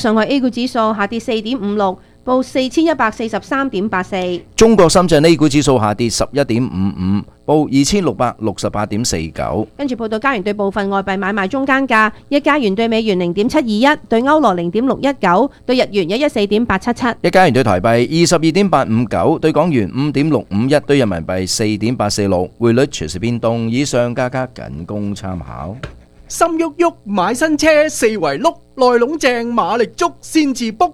上海 A 股指數下跌4.56，報4143.84。 中國深圳 A 股指數下跌11.55，報2668.49。 跟住報道加元對部分外幣買賣中間價：一加元對美元0.721，對歐羅0.619，對日元114.877。 一加元對台幣22.859，對港元5.651，對人民幣4.846。匯率隨時變動，以上價格僅供參考。 心喐喐買新車，四圍碌，內籠正馬力足先至卜。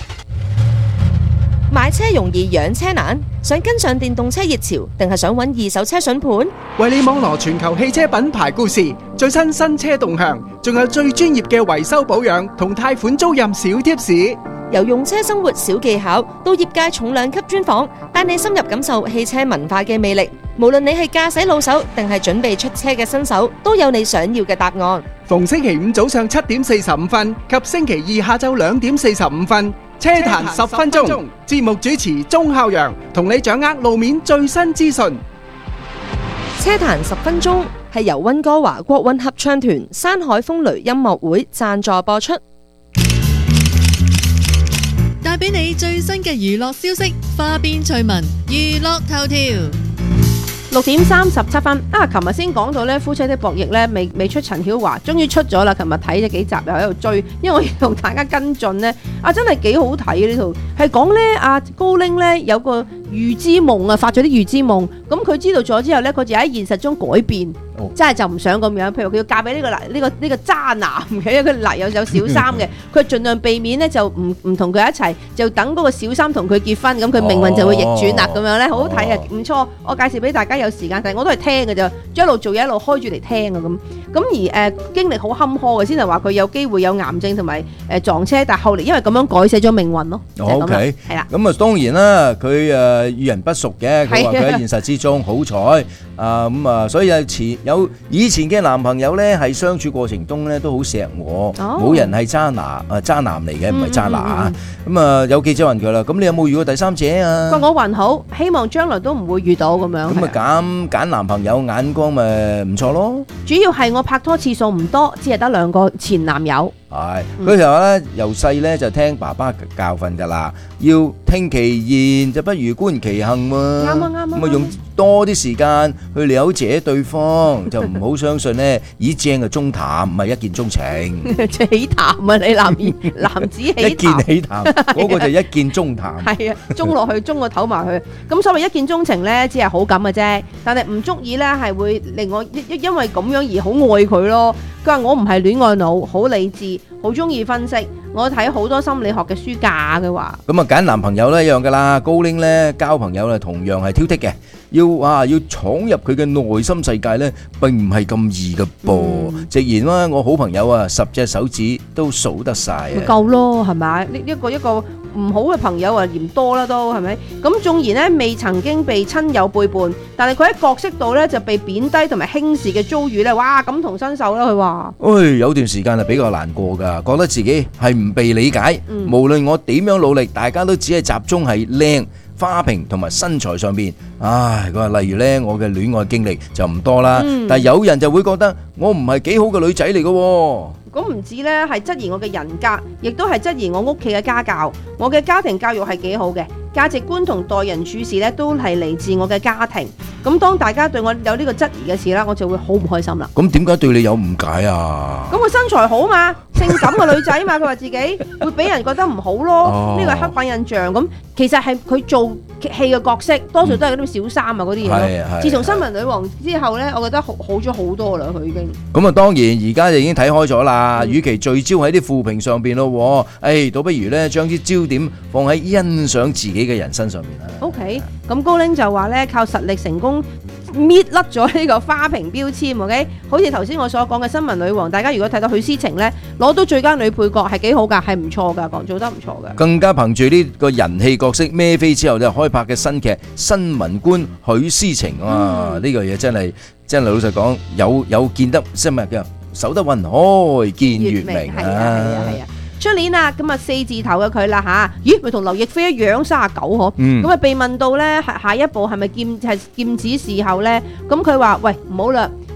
買車容易養車難，想跟上電動車熱潮，定係想揾二手車筍盤？ 為你網羅全球汽車品牌故事，最新車動向，仲有最專業嘅維修保養同貸款租賃小貼士。 由用車生活小技巧到業界重量級專訪，帶你深入感受汽車文化嘅魅力。無論你係駕駛老手定係準備出車嘅新手，都有你想要嘅答案。 逢星期五早上7:45及星期二下晝2:45，車壇10分鐘。節目主持鐘孝陽同你掌握路面最新資訊。 車壇10分鐘係由溫哥華國韻合唱團山海風雷音樂會贊助播出。 帶俾你最新嘅娛樂消息，花邊趣聞，娛樂頭條。 6:37啊！琴日先講到咧，夫妻的博弈咧未出陳曉華，終於出咗啦。琴日睇咗幾集又喺度追，因為我要同大家跟進呢。真係幾好睇嘅呢套，係講咧高鈴咧有個預知夢啊，發咗啲預知夢，咁佢知道咗之後咧，佢就喺現實中改變。真係就唔想咁樣，譬如佢要嫁俾呢個渣男嘅，因為佢嗱有小三嘅，佢盡量避免咧就唔同佢一齊，就等嗰個小三同佢結婚，咁佢命運就會逆轉啦，咁樣咧好好睇啊，唔錯，我介紹俾大家有時間，但係我都係聽嘅啫，一路做嘢一路開住嚟聽啊咁而經歷好坎坷嘅，先係話佢有機會有癌症同埋撞車，但係後嚟因為咁樣改寫咗命運咯。 OK， 係啦， 咁當然啦，佢與人不熟嘅，佢話佢喺現實之中好彩所以有以前嘅男朋友咧，係相處過程中咧都好錫我，冇人係渣男嚟嘅，唔係渣男有記者問佢啦，咁你有冇遇過第三者啊？ 我還好，希望將來都唔會遇到咁樣。 咁揀男朋友眼光咪唔錯咯。 主要係我拍拖次數唔多，只係得2個前男友。 係佢就話咧，由細咧就聽爸爸教訓噶啦，要聽其言就不如觀其行喎。 啱咁用多啲時間去了解對方，就唔好相信咧以正嘅中談，唔係一見鍾情。 起談啊，你男子起談。 一見起談，嗰個就一見鍾談。 係啊，鍾落去，鍾個頭埋去。咁所謂一見鍾情咧，只係好感嘅啫，但係唔足以咧係會令我因為咁樣而好愛佢咯。佢話我唔係戀愛腦，好理智，好中意分析，我睇好多心理學嘅書架嘅話。咁揀男朋友咧一樣噶啦，高鈴咧交朋友咧同樣係挑剔嘅，要闖入佢嘅內心世界咧，並唔係咁易嘅噃。直言啦，我好朋友10隻手指都數得晒啊， 夠咯，係咪？呢一個唔好嘅朋友嫌多啦，都係咪？咁縱然咧未曾經被親友背叛，但係佢喺角色度咧就被貶低同埋輕視嘅遭遇咧，哇！感同身受啦，佢話。 有段時間係比較難過噶，覺得自己係唔被理解，無論我點樣努力，大家都只係集中係靚、花瓶同埋身材上邊。佢話例如咧，我嘅戀愛經歷就唔多啦，但係有人就會覺得我唔係幾好嘅女仔嚟嘅。 咁唔止咧，係質疑我嘅人格，亦都係質疑我屋企嘅家教。我嘅家庭教育係幾好嘅，價值觀同待人處事咧都係嚟自我嘅家庭。咁當大家對我有呢個質疑嘅事啦，我就會好唔開心啦。 咁點解對你有誤解啊？ 咁佢身材好嘛，性感嘅女仔嘛，佢話自己會俾人覺得唔好咯。呢個係刻板印象。咁其實係佢做戲嘅角色，多數都係嗰啲小三啊嗰啲嘢咯。自從新聞女王之後咧，我覺得好咗好多啦，佢已經。咁當然而家就已經睇開咗啦。與其聚焦喺啲負評上邊咯，倒不如咧將啲焦點放喺欣賞自己嘅人身上面啦。 OK， 咁高鈴就話咧靠實力成功搣甩咗呢個花瓶標籤 ，OK， 好似頭先我所講嘅新聞女王，大家如果睇到許詩晴咧攞到最佳女配角係幾好噶，係唔錯噶，做得唔錯噶。更加憑住呢個人氣角色孭飛之後就開拍嘅新劇《新聞官許詩晴》呢個嘢真係老實講有見得即係咩叫守得雲開見月明啊！出年啦，咁啊4字頭嘅佢啦吓，咦，咪同劉亦菲一樣39嗬？咁啊被問到咧下一步係咪劍指視后咧？咁佢話喂，唔好啦，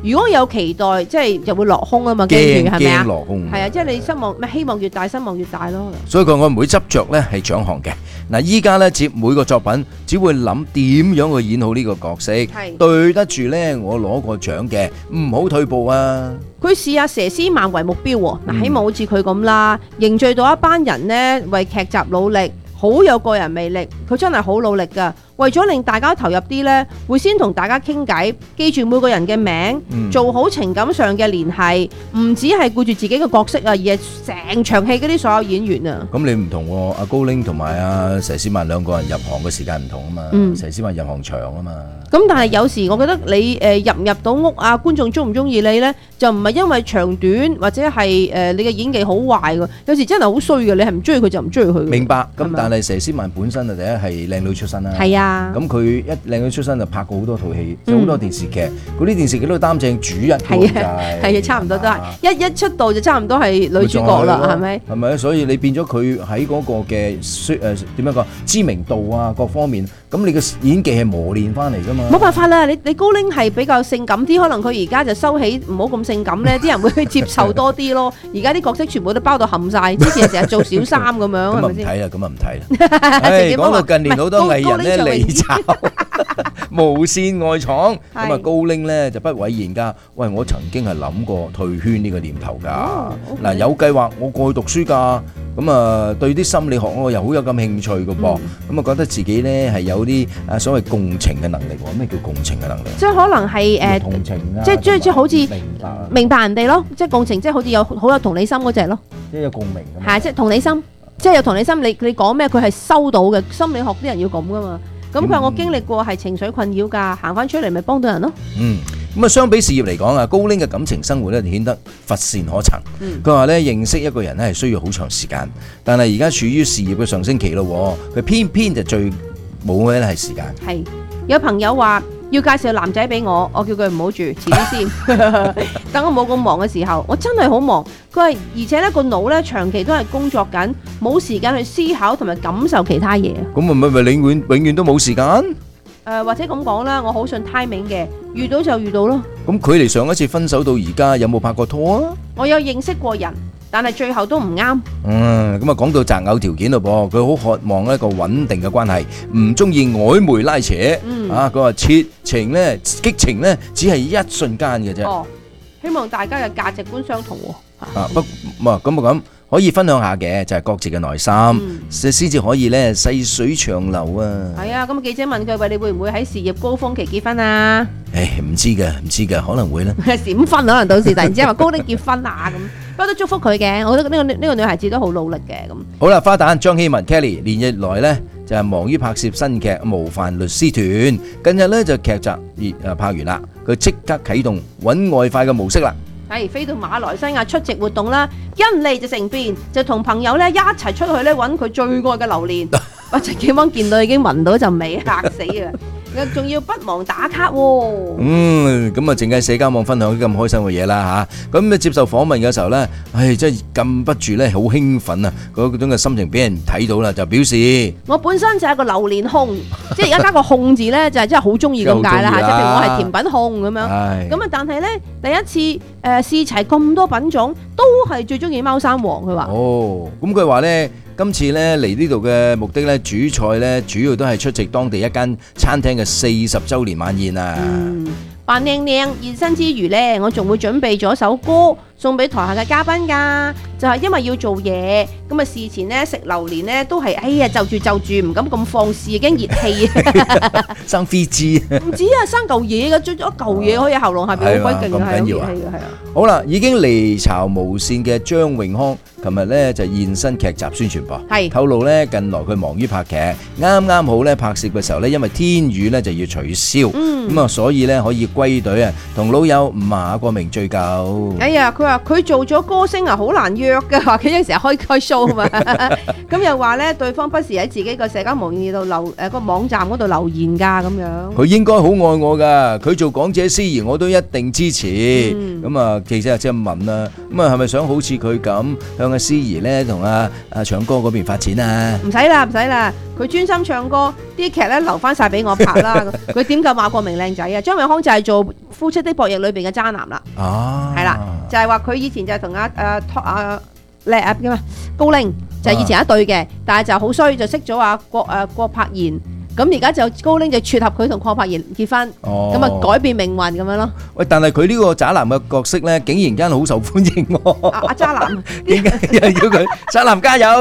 如果有期待，即係就會落空啊嘛，跟住係咪啊？ 驚落空。 係啊，即係你失望，希望越大，失望越大咯。 所以佢我唔會執着咧係獎項嘅。嗱，依家咧接每個作品，只會諗點樣去演好呢個角色，對得住咧我攞過獎嘅，唔好退步啊！ 佢試下佘詩曼為目標喎，嗱，希望好似佢咁啦，凝聚到一班人呢，為劇集努力，好有個人魅力。佢真係好努力㗎，為咗令大家投入啲呢，會先同大家傾偈，記住每個人嘅名，做好情感上嘅聯繫，唔止係顧住自己嘅角色啊，而係成場戲嗰啲所有演員啊。 咁你唔同喎，阿高鈴同埋阿佘詩曼兩個人入行嘅時間唔同啊嘛，佘詩曼入行長啊嘛。 咁但係有時我覺得你入唔入到屋啊，觀眾中唔中意你呢，就唔係因為長短或者係你嘅演技好壞㗎，有時真係好衰嘅，你係唔中意佢就唔中意佢。 明白。咁但係佘詩曼本身啊，第一係靚女出身啦。 係啊。 咁佢一靚女出身就拍過好多套戲，好多電視劇。嗰啲電視劇都擔正主人。 係啊，係啊，差唔多都係一出道就差唔多係女主角啦，係咪？ 係咪？所以你變咗佢喺嗰個嘅點樣講知名度啊各方面，咁你嘅演技係磨練翻嚟㗎嘛。 冇辦法啦，你高鈴係比較性感啲，可能佢而家就收起唔好咁性感咧，啲人會接受多啲咯。而家啲角色全部都包到冚晒，之前成日做小三咁樣，係咪先？ 咁啊唔睇啦，咁啊唔睇啦。講到近年好多藝人咧離巢，無線外闖，咁啊高鈴咧就不諱言㗎。喂，我曾經係諗過退圈呢個念頭㗎。嗱，有計劃我過去讀書㗎。咁啊，對啲心理學我又好有咁興趣㗎噃。咁啊，覺得自己咧係有啲所謂共情嘅能力喎。咩叫共情嘅能力？ 即係可能係同情啊， 即係好似明白人哋咯，即係共情，即係好似好有同理心嗰隻咯。 即係有共鳴㗎嘛。係， 即係同理心，即係有同理心。你講咩佢係收到嘅。心理學啲人要咁㗎嘛。咁佢話我經歷過係情緒困擾㗎，行翻出嚟咪幫到人咯。 咁啊，相比事業嚟講啊，高鈴嘅感情生活咧就顯得乏善可陳。佢話咧認識一個人咧係需要好長時間，但係而家處於事業嘅上升期咯，佢偏偏就最冇嘅咧係時間。係有朋友話要介紹男仔俾我叫佢唔好住，遲啲先。等我冇咁忙嘅時候，我真係好忙。佢話而且咧個腦咧長期都係工作緊，冇時間去思考同埋感受其他嘢。 咁咪你永遠都冇時間？ 或者咁講啦，我好信 timing 嘅，遇到就遇到咯。 咁距離上一次分手到而家有冇拍過拖啊？ 我有認識過人，但係最後都唔啱。咁啊講到擇偶條件咯噃，佢好渴望一個穩定嘅關係，唔中意曖昧拉扯。佢話切情咧、激情咧，只係一瞬間嘅啫。 希望大家嘅價值觀相同。 咁可以分享下嘅，就係各自嘅內心，先至可以咧細水長流啊。係啊， 咁記者問佢：喂，你會唔會喺事業高峰期結婚啊？ 唔知㗎，可能會啦。 閃婚可能到時突然之間話高鈴結婚啊咁，不過都祝福佢嘅。我覺得呢個女孩子都好努力嘅咁。 好啦，花旦張希文 Kelly 連日來咧就係忙於拍攝新劇《模範律師團》，近日咧就劇集拍完啦，佢即刻啟動揾外快嘅模式啦。 係飛到馬來西亞出席活動啦，一嚟就成便，就同朋友咧一齊出去咧揾佢最愛嘅榴蓮。我陳建邦見到已經聞到陣味，嚇死啊！仲要不忘打卡喎。 咁啊，淨係社交網分享啲咁開心嘅嘢啦嚇。咁接受訪問嘅時候咧，真係禁不住咧，好興奮啊！嗰種嘅心情俾人睇到啦，就表示我本身就係個榴蓮控，即係而家加個控字咧，就係真係好中意咁解啦嚇。即係譬如我係甜品控咁樣。咁啊，但係咧第一次試齊咁多品種，都係最中意貓山王。佢話咁佢話咧。今次咧嚟呢度嘅目的咧，主菜咧主要都係出席當地一間餐廳嘅40週年晚宴啊！ 扮靚靚現身之餘咧，我仲會準備咗首歌送俾台下嘅嘉賓㗎，就係因為要做嘢，咁啊事前咧食榴蓮咧都係就住唔敢咁放肆，驚熱氣啊！ 生飛滋唔止啊，生嚿嘢嘅，追咗一嚿嘢可以喉嚨下邊好鬼勁啊！ 咁緊要啊！ 係啊！ 好啦，已經離巢無線嘅張永康，琴日咧就現身劇集宣傳噃，透露咧近來佢忙於拍劇，啱好咧拍攝嘅時候咧，因為天雨咧就要取消，咁啊所以咧可以歸隊啊，同老友馬國明聚舊。哎呀，佢話佢做咗歌星啊，好難約㗎，話佢有時開 show 啊嘛，咁又話咧對方不時喺自己個社交網頁度個網站嗰度留言㗎咁樣。佢應該好愛我㗎，佢做港姐司儀我都一定支持。咁啊，其實即係問啊，咁啊係咪想好似佢咁向阿司儀咧同阿唱歌嗰邊發展啊？唔使啦， 佢專心唱歌，啲劇咧留翻晒俾我拍啦。佢點夠馬國明靚仔啊？張永康就係做《夫妻的博弈》裏邊嘅渣男啦。係啦，就係話佢以前就係同高凌就係以前一對嘅，但係就好衰，就識咗郭柏妍。咁而家就高凌就撮合佢同郭柏妍結婚，咁啊改變命運咁樣咯。 喂，但係佢呢個渣男嘅角色咧，竟然間好受歡迎喎。 阿渣男， 點解又要佢渣男加油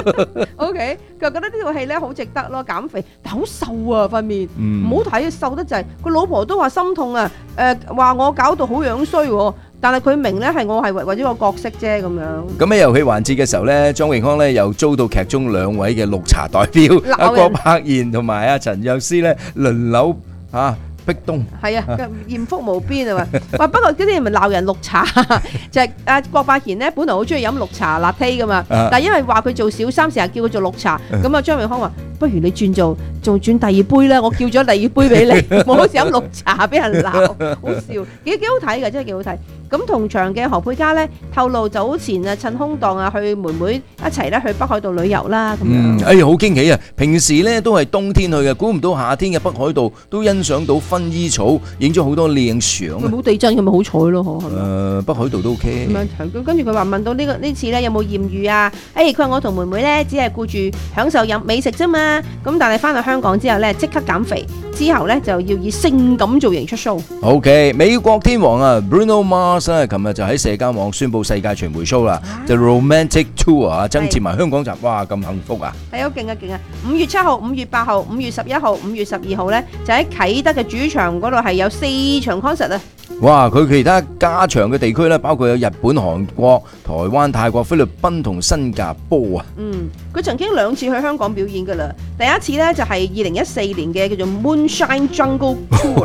？OK，佢覺得呢套戲咧好值得咯，減肥，但好瘦啊塊面，唔好睇，瘦得滯。佢老婆都話心痛啊，話我搞到好樣衰喎。但係佢明咧係我係為咗個角色啫咁樣。咁喺遊戲環節嘅時候咧，莊永康咧又遭到劇中兩位嘅綠茶代表阿郭柏妍同埋阿陳若思咧輪流壁咚。係啊， 艷福無邊啊嘛。哇！不過嗰啲人咪鬧人綠茶，就係阿郭柏妍咧，本來好中意飲綠茶latte噶嘛，但係因為話佢做小三，成日叫佢做綠茶，咁啊張永康話：不如你轉第二杯啦，我叫咗第二杯俾你，冇好似飲綠茶俾人鬧，好笑，幾好睇㗎，真係幾好睇。咁同場嘅何佩嘉咧透露早前啊趁空檔啊去妹妹一齊咧去北海道旅遊啦咁樣。 好驚喜啊！平時咧都係冬天去嘅，估唔到夏天嘅北海道都欣賞到薰衣草，影咗好多靚相。 佢冇地震，佢咪好彩咯？ 北海道都 OK。 咁樣跟住佢話問到呢次咧有冇豔遇啊？佢話我同妹妹咧只係顧住享受飲美食啫嘛。咁但係翻到香港之後咧即刻減肥，之後咧就要以性感造型出 show。 OK， 美國天王啊 Bruno Mars 琴日就喺社交網宣布世界巡迴 show 啦，就 Romantic Tour 啊，增設埋香港站，哇咁幸福啊！ 係好勁啊勁啊！5月7號、5月8號、5月11號、5月12號咧，就喺啟德嘅主場嗰度係有4場 concert 啊！ 哇！佢其他加場嘅地區咧，包括有日本、韓國、台灣、泰國、菲律賓同新加坡啊！ 佢曾經2次去香港表演噶啦，第一次咧就係2014年嘅叫做 Moonshine Jungle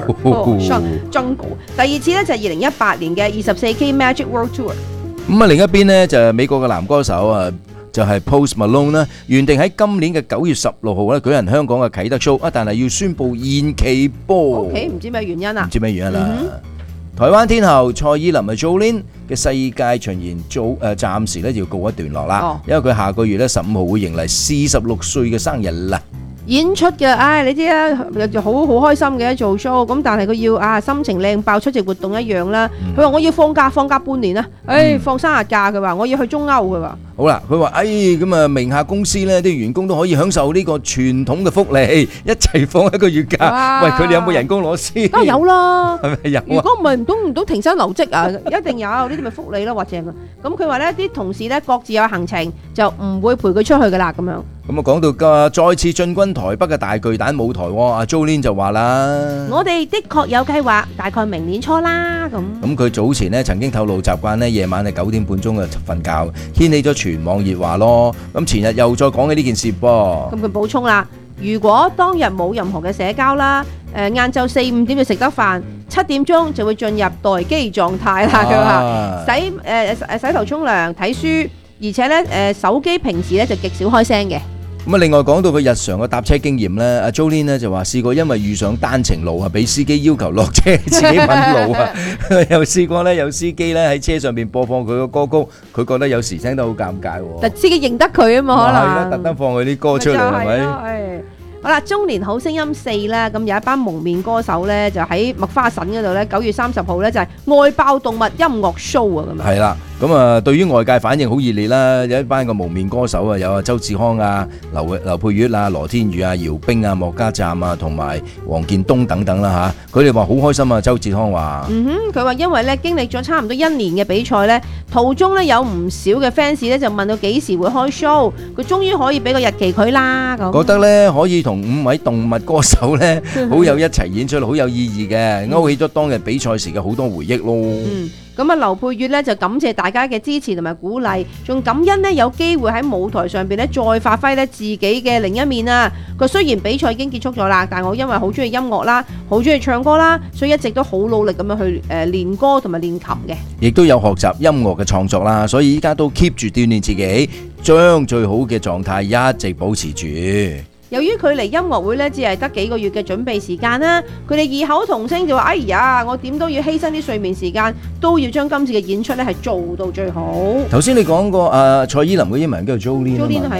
Tour，Jungle。第二次咧就係2018年嘅24K Magic World Tour。 咁啊，另一邊呢，就係美國嘅男歌手啊，就係 Post Malone 啦，原定喺今年嘅9月16號咧舉行香港嘅啟德 show，但係要宣布延期噃。 OK， 唔知咩原因啊？ 唔知咩原因啦。台灣天后蔡依林嘅 Jolin 嘅世界巡演暫時咧要告一段落啦，因為佢下個月咧15號會迎嚟46歲嘅生日啦。 演出嘅，你知啦，就好開心嘅做 show，咁但係佢要心情靚爆，出席活動一樣啦。佢話我要放假半年啦，放生日假，佢話我要去中歐，佢話。好啦， 佢話咁啊，名下公司咧啲員工都可以享受呢個傳統嘅福利，一齊放1個月假。喂，佢哋有冇人工攞先？ 梗係有啦， 係咪有？ 如果唔係唔通停薪留職啊？一定有，呢啲咪福利咯，或者啊。咁佢話咧，啲同事咧各自有行程，就唔會陪佢出去噶啦，咁樣。 咁啊，講到再次進軍台北嘅大巨蛋舞台，阿 Jolin 就話啦： 我哋的確有計劃，大概明年初啦。 咁佢早前咧曾經透露習慣咧夜晚係9點半鐘就瞓覺，掀起咗全網熱話咯。咁前日又再講起呢件事噃。 咁佢補充啦，如果當日冇任何嘅社交啦，晏晝4、5點就食得飯，7點鐘就會進入待機狀態啦。佢話洗頭沖涼睇書，而且咧手機平時咧就極少開聲嘅。 咁啊，另外講到佢日常嘅搭車經驗咧，阿 Jolin 咧就話試過因為遇上單程路啊，俾司機要求落車自己揾路啊，又試過咧有司機咧喺車上邊播放佢嘅歌曲，佢覺得有時聽得好尷尬喎。 但司機認得佢啊嘛，可能係啦， 特登放佢啲歌出嚟係咪？ 好啦，中年好聲音4啦，咁有一班蒙面歌手咧，就喺麥花臣嗰度咧，9月30號咧就係愛爆動物音樂 show 啊，咁樣。係啦， 咁啊，對於外界反應好熱烈啦，有一班個蒙面歌手啊，有啊周志康啊、劉佩玥啊、羅天宇啊、姚兵啊、莫家站啊，同埋黃建東等等啦嚇，佢哋話好開心啊。周志康話： 佢話因為咧經歷咗差唔多1年嘅比賽咧，途中咧有唔少嘅 fans 咧就問到幾時會開 show，佢終於可以俾個日期佢啦。咁覺得咧可以同5位動物歌手咧好有一齊演出，好有意義嘅，勾起咗當日比賽時嘅好多回憶咯。 咁啊，劉佩玥咧就感謝大家嘅支持同埋鼓勵，仲感恩咧有機會喺舞台上邊咧再發揮咧自己嘅另一面啊！佢雖然比賽已經結束咗啦，但我因為好中意音樂啦，好中意唱歌啦，所以一直都好努力咁樣去練歌同埋練琴嘅， 亦都有學習音樂嘅創作啦，所以依家都 keep 住鍛鍊自己，將最好嘅狀態一直保持住。 由於距離音樂會咧只係得幾個月嘅準備時間啦，佢哋異口同聲就話：哎呀，我點都要犧牲啲睡眠時間，都要將今次嘅演出咧係做到最好。 頭先你講過蔡依林嘅英文叫做 Jolin 係啊，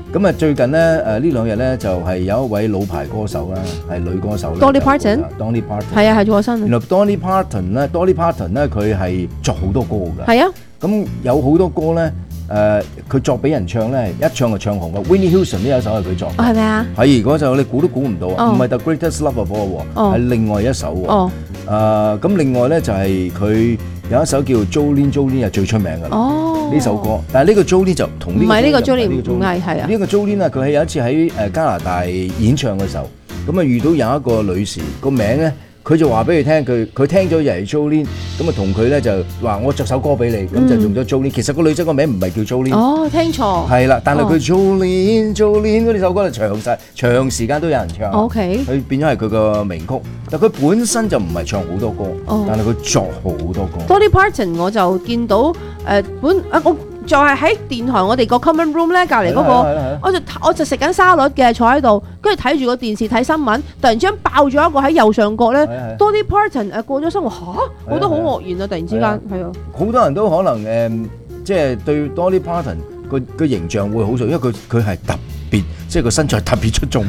咁啊，最近咧呢兩日咧就係有一位老牌歌手啦，係女歌手 Dolly Parton 係啊，係過身。 原來 Dolly Parton 咧佢係作好多歌㗎。 係啊。 咁有好多歌咧，佢作俾人唱咧，一唱就唱紅嘅。Whitney Houston 呢一首係佢作， 係咪啊？ 係嗰首你估都估唔到啊！唔係 The Greatest Love of All 喎，係另外一首喎。咁另外咧就係佢有一首叫 Jolene 係最出名嘅啦。呢首歌，但係呢個 Jolene 就同呢個唔係呢個 Jolene 唔係係啊。呢個 Jolene 啊，佢係有一次喺加拿大演唱嘅時候，咁啊遇到有一個女士個名咧。佢就話俾佢聽，佢聽咗又係 Jolene，咁啊同佢咧就話我作首歌俾你，咁就用咗 Jolene。其實個女仔個名唔係叫 Jolene。 哦，聽錯。係啦，但係佢 Jolene 嗰呢首歌就長時間都有人唱。 OK。佢變咗係佢個名曲，但佢本身就唔係唱好多歌，但係佢作好多歌。 Dolly Parton 我就見到我。就係喺電台我哋個 common room 咧隔離嗰個，我就食緊沙律嘅，坐喺度，跟住睇住個電視睇新聞，突然之間爆咗一個喺右上角咧 ，Dolly Parton 過咗身，我我覺得好愕然啊！突然之間係啊， 好多人都可能即係對 Dolly Parton 個形象會好熟，因為佢係特別，即係個身材特別出眾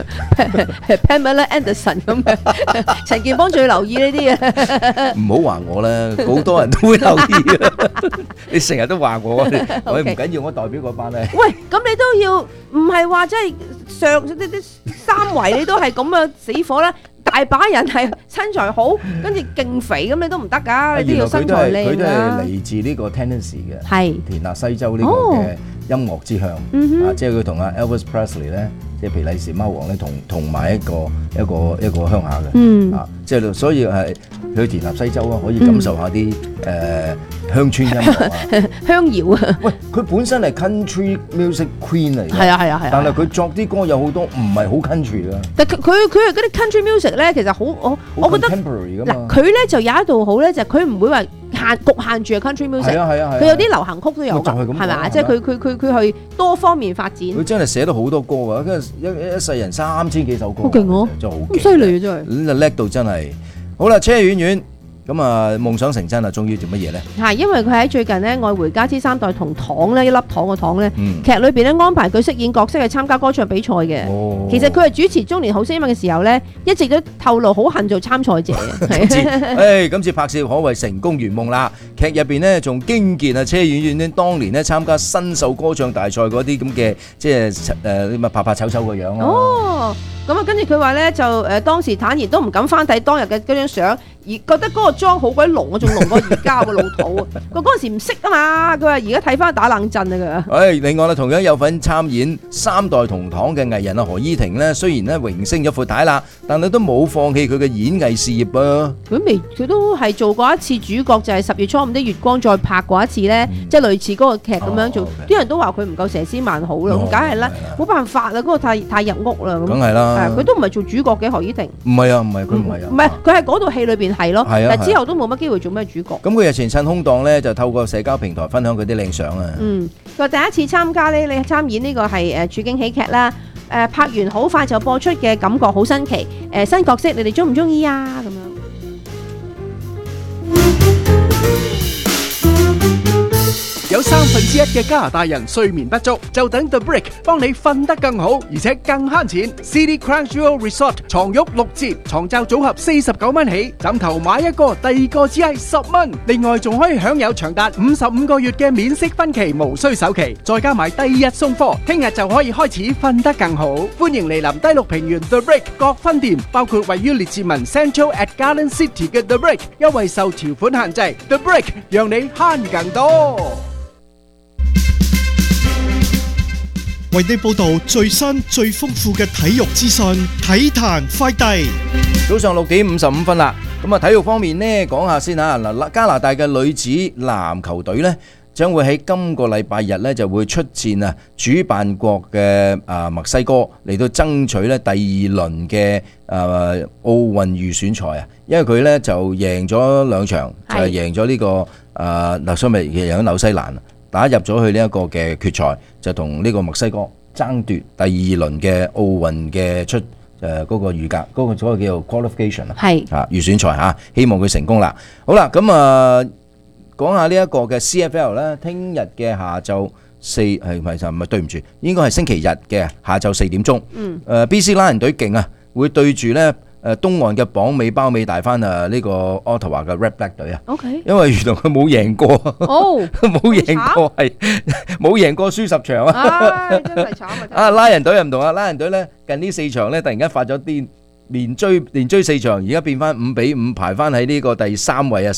Pamela Anderson 咁嘅，陳健邦最留意呢啲嘢。 唔好話我啦，好多人都會留意啊！你成日都話我，我唔緊要，我代表嗰班咧。 喂，咁你都要唔係話即係上啲三圍你都係咁啊死火啦！大把人係身材好，跟住勁肥咁，你都唔得㗎，你都要身材靚㗎。佢都係嚟自呢個 Tennessee 嘅，田納西州呢個嘅音樂之鄉，即係佢同阿 Elvis Presley 咧，即係皮利士貓王咧，同埋一個鄉下嘅，即係所以係去田納西州啊，可以感受下啲鄉村音樂啊， 鄉謠啊。喂， 佢本身係 Country Music Queen 嚟嘅， 係啊， 但係佢作啲歌有好多唔係好 country 㗎。 但佢係嗰啲 country music 咧，其實好我覺得嗱，佢咧就有一度好咧，就佢唔會話局限住 country music，佢有啲流行曲都有㗎，係咪啊？即係佢去多方面發展。佢真係寫到好多歌㗎，跟住一世人3000幾首歌， 好勁喎， 真係好咁犀利啊！真係叻到真係。好啦，車婉婉。咁啊，夢想成真啊！終於做乜嘢咧？ 係因為佢喺最近咧《愛回家之三代同糖》咧一粒糖個糖咧，劇裏邊咧安排佢飾演角色去參加歌唱比賽嘅。其實佢係主持中年好聲音嘅時候咧，一直都透露好恨做參賽者。 今次拍攝可謂成功圓夢啦！劇入邊咧仲驚見啊車婉婉咧當年咧參加新秀歌唱大賽嗰啲咁嘅，即係拍拍醜醜個樣咯。 咁啊，跟住佢話咧就當時坦言都唔敢翻睇當日嘅嗰張相，而覺得嗰個妝好鬼濃，我仲濃過而家個老土啊！佢嗰陣時唔識啊嘛，佢話而家睇翻打冷震啊佢。 另外咧同樣有份參演三代同堂嘅藝人啊何依婷咧，雖然咧榮升咗闊太啦，但係都冇放棄佢嘅演藝事業啊！佢都係做過一次主角，就係10月初5的月光再拍過一次咧，即係類似嗰個劇咁樣做。啲人都話佢唔夠佘詩曼好啦，咁梗係啦，冇辦法啦，嗰個太入屋啦咁。 梗係啦。 佢都唔係做主角嘅何依婷， 唔係啊，佢唔係啊， 唔係佢喺嗰套戲裏邊係咯，但之後都冇乜機會做咩主角。 咁佢日前趁空檔咧，就透過社交平台分享佢啲靚相啊。 佢第一次參加咧，你參演呢個係處境喜劇啦，拍完好快就播出嘅感覺好新奇，新角色你哋中唔中意啊？咁樣。 有1/3嘅加拿大人睡眠不足，就等 The Brick 幫你瞓得更好，而且更慳錢。City Crown Jewel Resort 床褥6折，床罩組合49蚊起，枕頭買一個，第二個只係10蚊。另外仲可以享有長達55個月嘅免息分期，無需首期，再加埋第2日送貨，聽日就可以開始瞓得更好。歡迎嚟臨低綠平原 The Brick 各分店，包括位於列治文 Central at Garden City 嘅 The Brick， 優惠受條款限制。The Brick 讓你慳更多。 為你報道最新最豐富嘅體育資訊，體壇快遞。 早上6點55分啦，咁啊體育方面呢，講下先吓。嗱，加拿大嘅女子籃球隊呢，將會喺今個禮拜日呢就會出戰主辦國嘅墨西哥，嚟到爭取呢第2輪嘅奧運預選賽啊。因為佢呢就贏咗2場，就係贏咗呢個贏咗紐西蘭。打入咗去呢一個嘅決賽，就同呢個墨西哥爭奪第2輪嘅奧運嘅嗰個預格，嗰個叫做 qualification 預選賽嚇，希望佢成功啦。好啦，咁講下呢一個嘅 CFL 咧，聽日嘅下晝係唔係對唔住，應該係星期日嘅下晝4點鐘。BC 拉人隊勁啊，會對住咧東岸嘅榜尾包尾大翻呢個 Ottawa 嘅 Red Black 隊啊。 OK， 因為原來佢冇贏過，冇贏過係冇贏過輸10場啊！ 真係慘啊！ 拉人隊又唔同啊，拉人隊咧近呢4場咧突然間發咗癲。連追4場，而家變翻5-5，排翻喺呢個第3位啊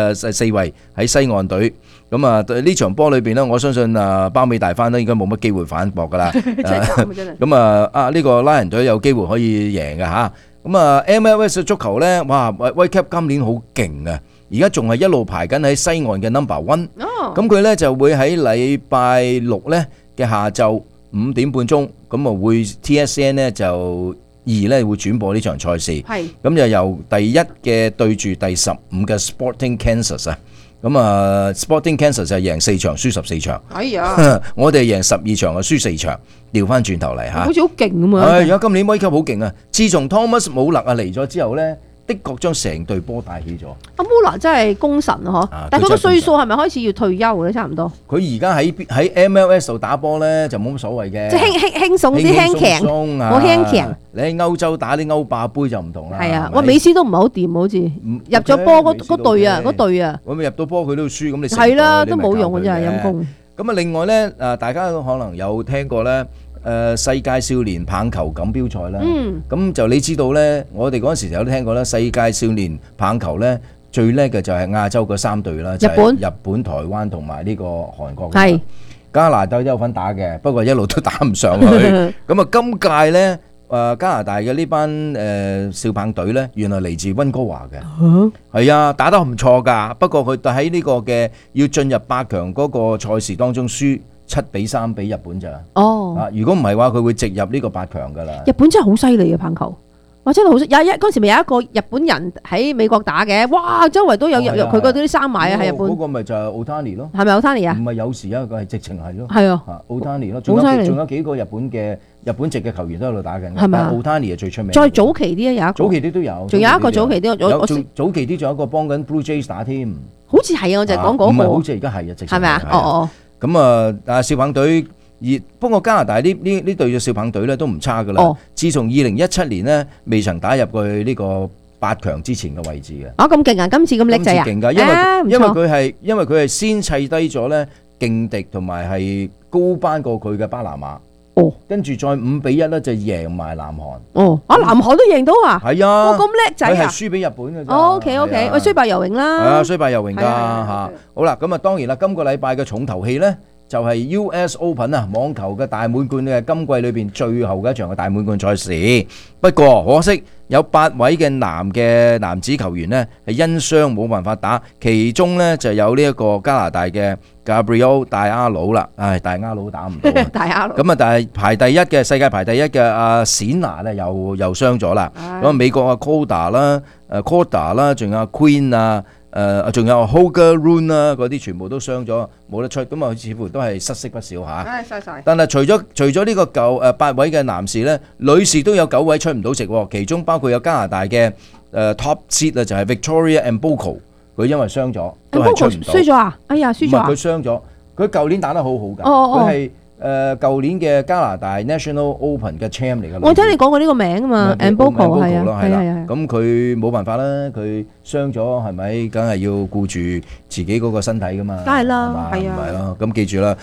4位喺西岸隊。咁啊呢場波裏邊呢，我相信包尾大翻都應該冇乜機會反駁噶啦。 真係慘真係。 咁呢個拉人隊有機會可以贏嘅嚇。咁啊 MLS 足球呢，哇威級今年好勁啊！而家仲係一路排緊喺西岸嘅 No.1。咁佢呢就會喺禮拜6呢嘅下晝5點半鐘，咁啊會 TSN 呢就2咧會轉播呢場賽事，咁就由第1嘅對住第15嘅 Sporting Kansas 啊，咁啊 Sporting Kansas 就贏4場輸14場， 哎呀， 我哋贏12場啊輸4場，調翻轉頭嚟嚇， 好似好勁咁啊！ 而家今年威級好勁啊！自從 Thomas Muller 嚟咗之後咧，的確將成隊波帶起咗。 阿 Muller 真係功臣啊！嗬，但係佢個歲數係咪開始要退休咧？差唔多。 佢而家喺 MLS 度打波咧就冇乜所謂嘅， 即係輕鬆啲輕強，冇輕強。 你喺歐洲打啲歐霸杯就唔同啦。 係啊，哇！美斯都唔係好掂，好似入咗波嗰隊啊，咁入到波佢都要輸，咁你係啦，都冇用嘅真係陰公。 咁啊，另外咧大家都可能有聽過咧。世界少年棒球錦標賽啦，咁就你知道呢，我哋嗰陣時有都聽過啦。世界少年棒球呢，最叻嘅就係亞洲嗰3隊啦，就係日本、台灣同埋呢個韓國。係加拿大都有份打嘅，不過一路都打唔上去。咁啊，今屆呢，加拿大嘅呢班少棒隊呢，原來嚟自溫哥華嘅，係啊，打得唔錯㗎。不過佢喺呢個嘅要進入8強嗰個賽事當中輸7-3俾日本咋？如果唔係話，佢會直入呢個8強噶啦。日本真係好犀利嘅棒球，哇！真係好犀利。嗰時咪有一個日本人喺美國打嘅，哇！周圍都有佢嗰啲衫賣啊，喺日本。 嗰個咪就係 Otani 咯。 係咪 Otani 啊？ 唔係有時一個係直情係咯。 係啊 ，Otani 咯。仲有幾個日本籍嘅球員都喺度打緊。係咪 Otani 係最出名。 再早期啲有一個。早期啲都有。 仲有一個早期啲， 早期啲仲有一個幫緊 Blue Jays 打添。 好似係啊，我就係講嗰個。 唔係，好似而家係啊，直情。 係咪啊？ 咁少棒隊不過加拿大呢隊嘅少棒隊咧都唔差噶啦。自從2017年呢，未曾打入過去呢個8強之前嘅位置嘅。咁勁啊！今次咁叻仔啊！勁㗎，因為佢係先砌低咗咧勁敵同埋係高班過佢嘅巴拿馬。跟住再5-1咧就贏埋南韓。南韓都贏到啊！係啊，咁叻仔啊！佢係輸俾日本嘅啫。OK， 喂，雖敗猶榮啦。係啊，雖敗猶榮㗎嚇。好啦，咁啊當然啦，今個禮拜嘅重頭戲咧就係 US Open 啊，網球嘅大滿貫嘅今季裏邊最後嘅一場嘅大滿貫賽事。不過可惜有8位嘅男子球員呢係因傷冇辦法打，其中呢就有呢一個加拿大嘅 Gabriel 大阿魯啦，大阿魯打唔到。大阿魯咁啊，但係排第1嘅世界排第1嘅阿冼拿咧又傷咗啦。咁啊美國阿 Coda 啦、Coda 啦，仲有阿 Queen 啊。仲有 Holger Rune 啦，嗰啲全部都傷咗，冇得出，咁啊似乎都係失色不少嚇。嘥曬。但係除咗呢個8位嘅男士咧，女士都有9位出唔到席，其中包括有加拿大嘅top seed 啊，就係 Victoria Mboko，佢因為傷咗，都係出唔到。輸咗啊！哎呀，輸咗啊！唔係佢傷咗，佢舊年打得好好㗎，佢係舊年嘅加拿大 National Open 嘅 champ 嚟㗎。我聽你講過呢個名啊嘛 ，Mboko 係啊，咁佢冇辦法啦，佢傷咗係咪？梗係要顧住自己嗰個身體㗎嘛。梗係啦，係啊，係咯。咁記住啦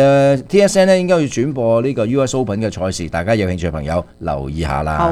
，TSN 咧應該要轉播呢個 US Open 嘅賽事，大家有興趣嘅朋友留意下啦。好。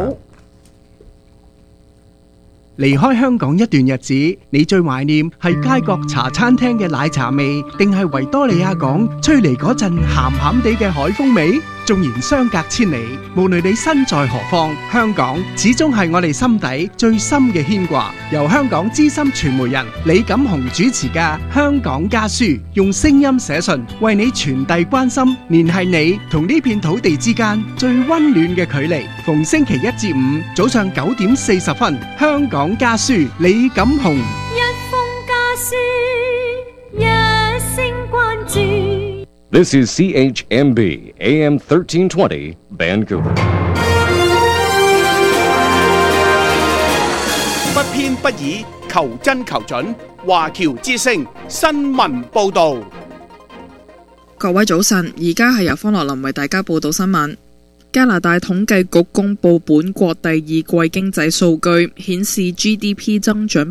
離開香港一段日子，你最懷念係街角茶餐廳嘅奶茶味，定係維多利亞港吹嚟嗰陣鹹鹹地嘅海風味？縱然相隔千里，無論你身在何方，香港始終係我哋心底最深嘅牽掛。由香港資深傳媒人李錦雄主持嘅《香港家書》，用聲音寫信，為你傳遞關心，聯繫你同呢片土地之間最溫暖嘅距離。逢星期1至5早上9點40分，《香港家書》李錦雄。 一封家書，一聲關注。 This is CHMB AM 1320 Vancouver。 不偏不倚，求真求準。華僑之聲新聞報導。 各位早晨，而家係由方樂林為大家報道新聞。加拿大統計局公布本國第二季經濟數據，顯示 GDP 增長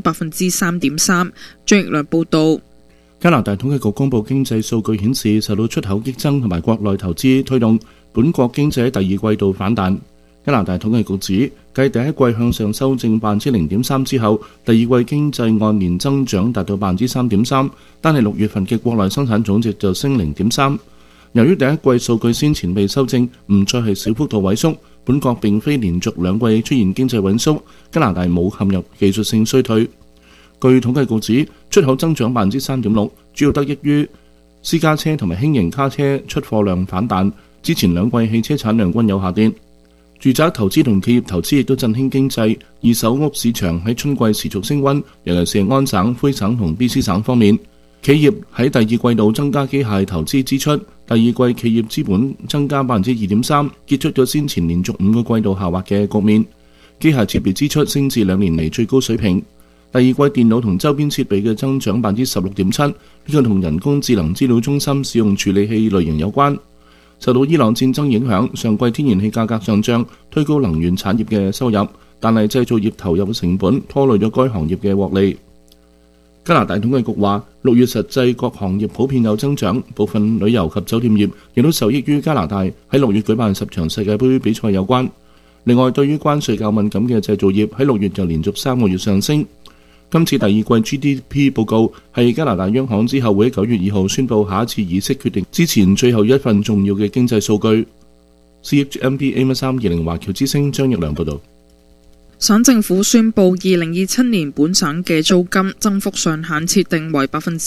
3.3%。張奕良報道。 加拿大統計局公布經濟數據顯示，受到出口激增同埋國內投資推動，本國經濟喺第二季度反彈。加拿大統計局指，繼第一季向上修正 0.3% 之後，第二季經濟按年增長達到 3.3%， 但係6月份嘅國內生產總值就升 0.3%。由於第一季數據先前被修正，唔再係小幅度萎縮，本國並非連續2季出現經濟萎縮，加拿大冇陷入技術性衰退。據統計局指，出口增長 3.6%， 主要得益於私家車同埋輕型卡車出貨量反彈，之前2季汽車產量均有下跌。住宅投資同企業投資亦都振興經濟，二手屋市場喺春季持續升溫，尤其是安省、魁省同 BC 省方面。企業喺第二季度增加機械投資支出，第二季企業資本增加 2.3%， 結束咗先前連續5個季度下滑嘅局面。機械設備支出升至2年嚟最高水平。第二季電腦同周邊設備嘅增長 16.7%， 呢個同人工智能資料中心使用處理器類型有關。受到伊朗戰爭影響，上季天然氣價格上漲，推高能源產業嘅收入，但係製造業投入嘅成本拖累咗該行業嘅獲利。加拿大統計局話，6月實際各行業普遍有增長，部分旅遊及酒店業亦都受益於加拿大喺6月舉辦10場世界盃比賽有關。另外，對於關稅較敏感嘅製造業喺6月就連續3個月上升。今次第二季 GDP 報告係加拿大央行之後會喺9月2號宣佈下一次議息決定之前最後一份重要嘅經濟數據。CHMB AM320 華僑之聲張奕良報導。 省政府宣布2027年本省嘅租金增幅上限設定為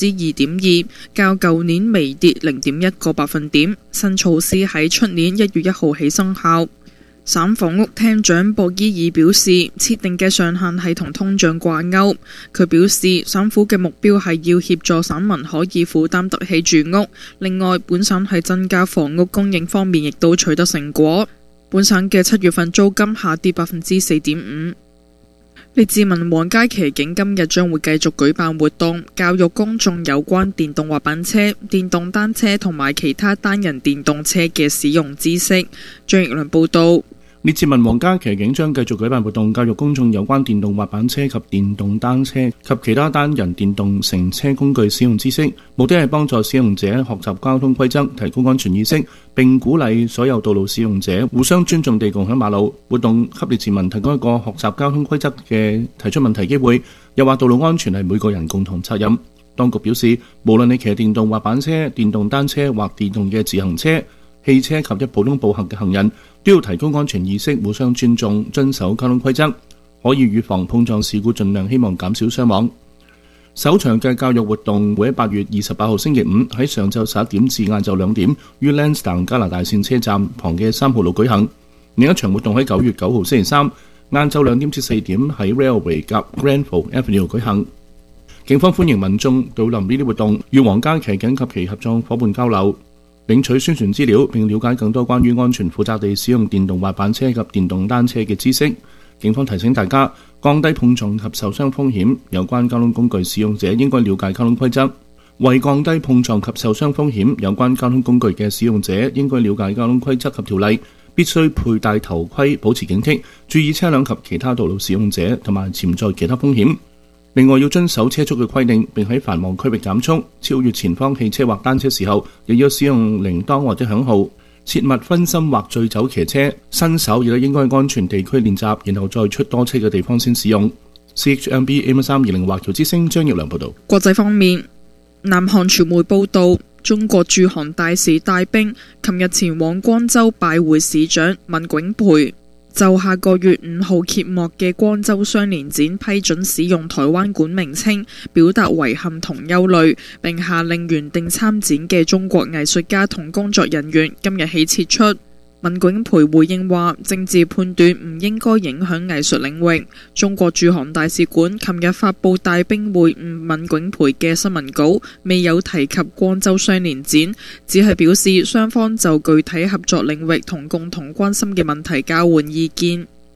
2.2%， 較舊年微跌 0.1個百分點。新措施喺出年1月1號起生效。省房屋廳長博伊爾表示，設定嘅上限係同通脹掛鈎。佢表示，省府嘅目標係要協助省民可以負擔得起住屋。另外，本省喺增加房屋供應方面亦都取得成果。本省嘅7月份租金下跌 4.5%。列治文皇家騎警今日將會繼續舉辦活動，教育公眾有關電動滑板車、電動單車同埋其他單人電動車嘅使用知識。張奕良報導。 列治文皇家騎警將繼續舉辦活動，教育公眾有關電動滑板車及電動單車及其他單人電動乘車工具使用知識，目的係幫助使用者學習交通規則，提高安全意識，並鼓勵所有道路使用者互相尊重地共享馬路。活動給列治文提供一個學習交通規則嘅提出問題機會，又話道路安全係每個人共同責任。當局表示，無論你騎電動滑板車、電動單車或電動嘅自行車、汽車及一普通步行嘅行人，都要提高安全意識，互相尊重，遵守交通規則，可以預防碰撞事故，盡量希望減少傷亡。首場嘅教育活動會喺8月28號星期五喺上晝11點至晏晝2點，於 Lansdowne 加拿大線車站旁嘅3號路舉行。另一場活動喺9月9號星期三晏晝2點至4點喺 Railway 及 Granville Avenue 舉行。警方歡迎民眾到臨呢啲活動，與皇家騎警及其合作伙伴交流，領取宣傳資料，並了解更多關於安全負責地使用電動滑板車及電動單車嘅知識。警方提醒大家，降低碰撞及受傷風險，有關交通工具使用者應該了解交通規則。為降低碰撞及受傷風險，有關交通工具嘅使用者應該了解交通規則及條例，必須佩戴頭盔，保持警惕，注意車輛及其他道路使用者同埋潛在其他風險。另外要遵守車速嘅規定，並喺繁忙區域減速。超越前方汽車或單車時候，亦要使用鈴鐺或者響號。切勿分心或醉酒騎車。新手亦都應該喺安全地區練習，然後再出多車嘅地方先使用。CHMB AM320 華僑之聲張奕良報導。 國際方面，南韓傳媒報導，中國駐韓大使戴兵琴日前往光州拜會市長文景培，就下個月5號揭幕嘅光州雙年展批准使用台灣館名稱，表達遺憾同憂慮，並下令原定參展嘅中國藝術家同工作人員今日起撤出。文景培回應話，政治判斷唔應該影響藝術領域。中國駐韓大使館琴日發布帶兵會晤文景培嘅新聞稿，未有提及光州雙年展，只係表示雙方就具體合作領域同共同關心嘅問題交換意見。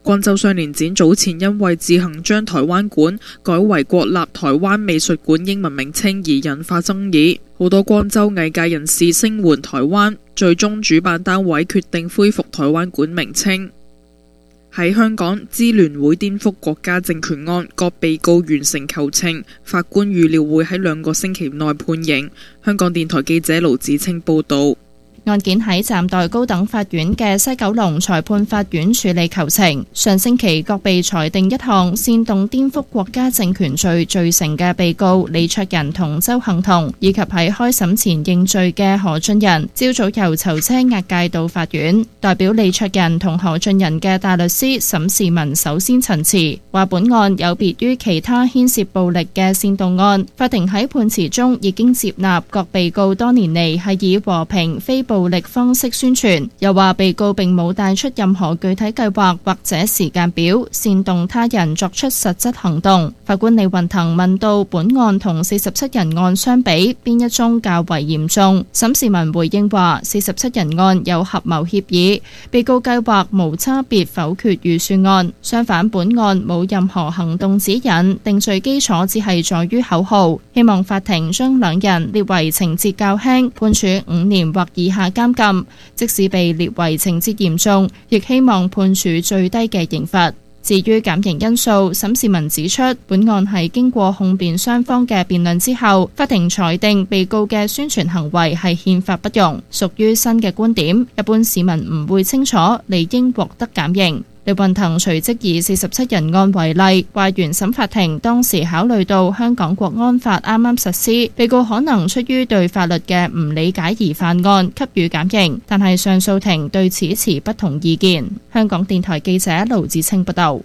廣州雙年展早前因為自行將台灣館改為國立台灣美術館英文名稱而引發爭議，好多廣州藝界人士聲援台灣，最終主辦單位決定恢復台灣館名稱。喺香港，支聯會顛覆國家政權案各被告完成求情，法官預料會喺2個星期內判刑。香港電台記者盧子清報導。 案件喺暫代高等法院嘅西九龍裁判法院處理求情，上星期各被裁定一項煽動顛覆國家政權罪罪成嘅被告李卓人同周幸彤，以及喺開審前認罪嘅何俊仁，朝早由囚車押解到法院。代表李卓人同何俊仁嘅大律師沈士文首先陳詞，話本案有別於其他牽涉暴力嘅煽動案，法庭喺判詞中已經接納各被告多年嚟係以和平非暴力方式宣傳，又話被告並冇帶出任何具體計劃或者時間表，煽動他人作出實質行動。法官李運騰問到本案同47人案相比，邊一宗較為嚴重？沈士文回應話47人案有合謀協議，被告計劃無差別否決預算案，相反本案冇任何行動指引，定罪基礎只係在於口號。希望法庭將兩人列為情節較輕，判處5年或以下監禁，即使被列為情節嚴重，亦希望判處最低嘅刑罰。至於減刑因素，沈士文指出，本案係經過控辯雙方嘅辯論之後，法庭裁定被告嘅宣傳行為係憲法不容，屬於新嘅觀點，一般市民唔會清楚，理應獲得減刑。李運騰隨即以47人案為例，話原審法庭當時考慮到香港國安法啱啱實施，被告可能出於對法律嘅唔理解而犯案，給予減刑，但係上訴庭對此持不同意見。香港電台記者盧子清報道。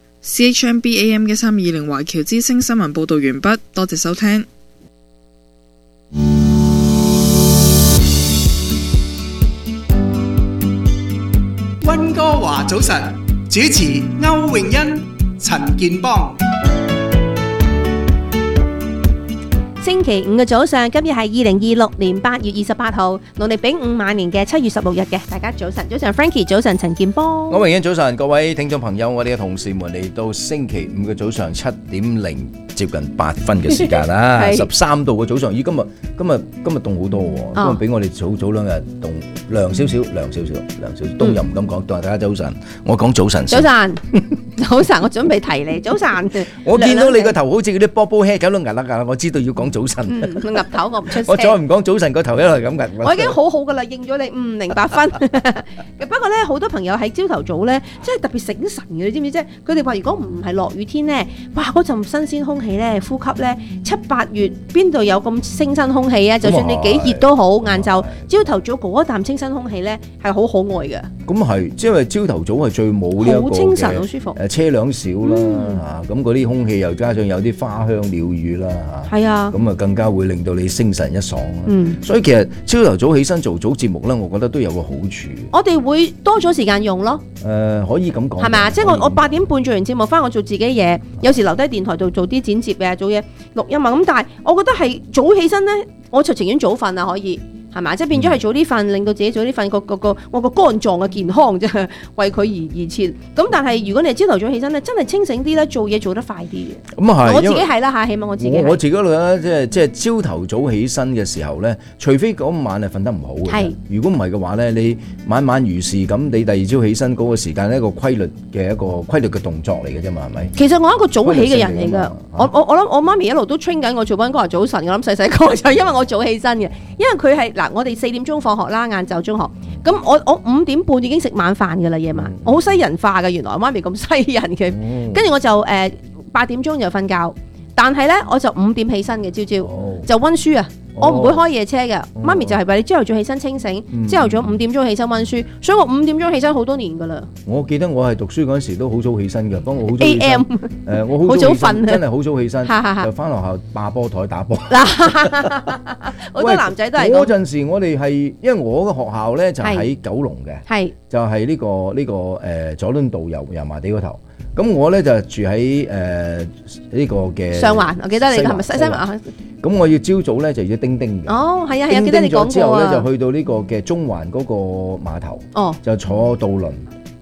CHMB AM 1320華僑之聲新聞報道完畢，多謝收聽。 溫哥華早晨，主持歐詠欣、陳健邦。 星期五嘅早上，今日係2026年8月28號，農曆丙午晚年嘅7月16日嘅。大家早晨，早晨 Frankie， 早晨陳健邦。 歐詠欣早晨，各位聽眾朋友，我哋嘅同事們嚟到星期五嘅早上7:0接近8分嘅時間啦，13度嘅早上。咦，今日凍好多喎，今日比我哋早2日凍涼少少，凍又唔敢講。大家早晨，我講早晨先。早晨，我準備提你早晨。我見到你個頭好似嗰啲波波 head 咁樣壓啦，我知道要講早晨。 岌頭我唔出聲。 我再唔講早晨，個頭一路咁壓。 我已經好好噶啦，應咗你08分。不過咧，好多朋友喺朝頭早咧，真係特別醒神嘅，你知唔知啫？佢哋話如果唔係落雨天咧，哇嗰陣新鮮空氣咧，呼吸咧，7、8月邊度有咁清新空氣啊？就算你幾熱都好，晏晝朝頭早嗰一啖清新空氣咧，係好可愛嘅。 咁係，因為朝頭早係最冇呢一個好清晨，好舒服。 車輛少啦，咁嗰啲空氣又加上有啲花香鳥語啦， 係啊， 咁啊更加會令到你精神一爽。所以其實朝頭早起身做早節目咧，我覺得都有個好處。 我哋會多咗時間用咯。 可以咁講。係咪啊？ 即係我8點半做完節目，翻我做自己嘢，有時留低電台度做啲剪接啊，做嘢錄音啊。咁但係我覺得係早起身咧，我就情願早瞓啊，可以。係嘛？即係變咗係早啲瞓，令到自己早啲瞓，我個肝臟嘅健康啫，為佢而設。咁但係如果你係朝頭早起身咧，真係清醒啲咧，做嘢做得快啲嘅。咁啊係，我自己係啦嚇，起碼我自己。我自己咧，即係朝頭早起身嘅時候咧，除非嗰晚係瞓得唔好嘅。係。如果唔係嘅話咧，你晚晚如是咁，你第二朝起身嗰個時間咧，一個規律嘅動作嚟嘅啫嘛，係咪？ 其實我係一個早起嘅人嚟㗎。我諗我媽咪一路都 train 緊我做溫哥華早晨。我諗細個就因為我早起身嘅，因為佢係嗱。我哋4點鐘放學啦，晏晝中學。咁我5點半已經食晚飯㗎啦，夜晚。我好西人化嘅，原來媽咪咁西人嘅。跟住我就8點鐘就瞓覺，但係咧我就5點起身嘅，朝就溫書啊。我唔會開夜車嘅，媽咪就係話你朝頭早起身清醒，朝頭早5點鐘起身溫書，所以我5點鐘起身好多年噶啦。我記得我係讀書嗰陣時都好早起身嘅，不過我好早起身。AM 我好早瞓，真係好早起身，就翻學校霸波台打波。好多男仔都係。嗰陣時我哋係因為我嘅學校咧就喺九龍嘅，就係呢個佐敦道油麻地嗰頭。咁我咧就住喺呢個嘅上環，我記得你係咪西環啊？咁我要朝早咧就要叮叮嘅。哦，係啊係啊，記得你講過啊。之後咧就去到呢個嘅中環嗰個碼頭，就坐渡輪。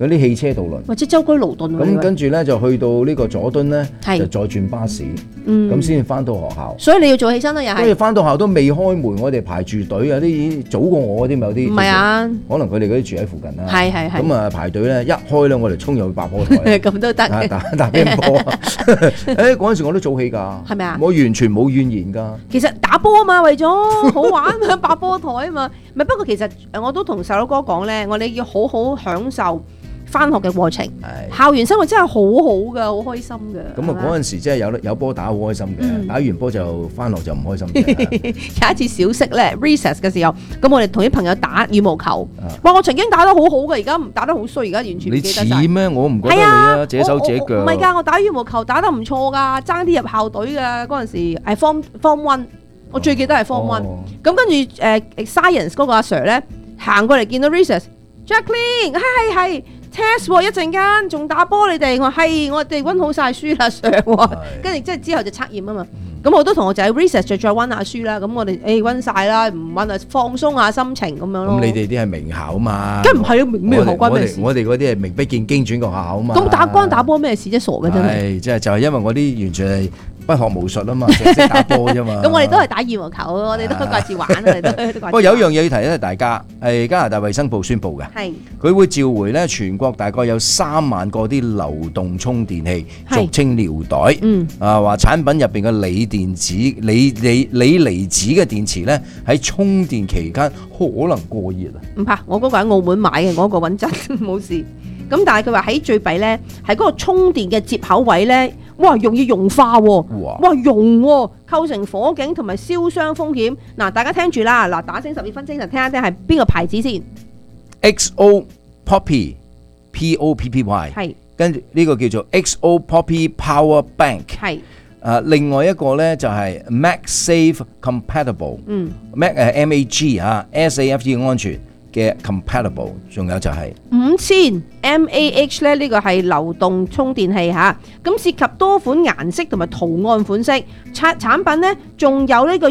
嗰啲汽車渡輪， 或者舟車勞頓喎。 咁跟住咧就去到呢個佐敦咧， 係就再轉巴士，咁先至翻到學校。 所以你要早起身啦，又係。 跟住翻到學校都未開門，我哋排住隊，有啲已經早過我嗰啲，有啲唔係啊， 可能佢哋嗰啲住喺附近啦。 係。 咁啊排隊咧，一開咧我哋衝入去白波台， 咁都得。 打乒乓波。誒嗰陣時我都早起㗎， 係咪啊？ 我完全冇怨言㗎。 其實打波啊嘛，為咗好玩啊，白波台啊嘛。唔係，不過其實我都同細佬哥講咧，我哋要好好享受翻學嘅過程，校園生活真係好好噶，好開心噶。 咁啊嗰陣時真係有波打好開心嘅，打完波就翻學就唔開心嘅。 有一次小息咧 recess 嘅時候，咁我哋同啲朋友打羽毛球，哇！我曾經打得好好嘅，而家打得好衰，而家完全唔記得晒。 你似咩？我唔覺得你啊，這手這腳。 唔係㗎，我打羽毛球打得唔錯㗎，爭啲入校隊㗎。嗰陣時係 form one， 我最記得係 form one。咁跟住science 嗰個阿 Sir 咧行過嚟見到 recess，Jacqueline 係。test 喎，一陣間仲打波你哋，我係我哋溫好晒書啦上喎，跟住即係之後就測驗啊嘛，咁我都同我仔 research 就再溫下書啦，咁我哋溫晒啦，唔溫啊放鬆下心情咁樣咯。 咁你哋啲係名校啊嘛， 梗唔係咯，名校關咩事？ 我哋嗰啲係名不見經傳個校啊嘛。 咁關打波咩事啫？傻嘅真係。 即係就係因為我啲完全係不學無術啊嘛，淨係識打波啫嘛。 咁我哋都係打羽毛球，我哋都掛住玩，我哋都掛住。不過有一樣嘢要提咧，大家係加拿大衛生部宣布嘅，係佢會召回咧全國大概有3萬個啲流動充電器，俗稱尿袋。話產品入邊嘅鋰離子嘅電池咧喺充電期間可能過熱啊。唔怕，我嗰個喺澳門買嘅，嗰個穩陣冇事。咁但係佢話喺最弊咧，係嗰個充電嘅接口位咧。哇！容易融化喎，哇溶喎，構成火警同埋燒傷風險。嗱，大家聽住啦，嗱打醒12分精神，聽一聽係邊個牌子先 ？XO Poppy P-O-P-P-Y 係，跟住呢個叫做 XO Poppy Power Bank 係。另外一個咧就係 MagSafe Compatible，Mag M-A-G 啊 S-A-F-E 安全嘅 compatible， 仲有就係5000 mAh 咧，呢個係流動充電器嚇，咁涉及多款顏色同埋圖案款式，產品咧仲有呢個